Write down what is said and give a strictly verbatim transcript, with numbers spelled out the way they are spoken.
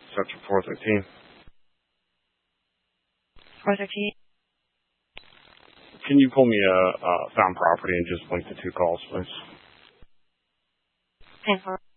Section four thirteen. four thirteen. Can you pull me a, a found property and just link the two calls, please? ten four.